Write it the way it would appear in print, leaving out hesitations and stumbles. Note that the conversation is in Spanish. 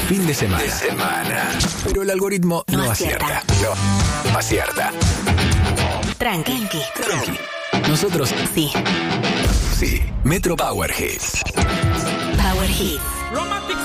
fin de semana. Pero el algoritmo no acierta. No acierta. Tranqui. Nosotros Sí. sí. Metro Power Hits. Power Hits. Romantic